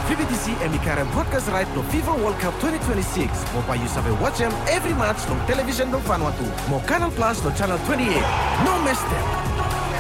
PBTC emikarang podcast right no FIFA World Cup 2026. Mo pa you sabe watch them every match no television no Vanuatu. Mo Canal Plus no channel 28. No miss them.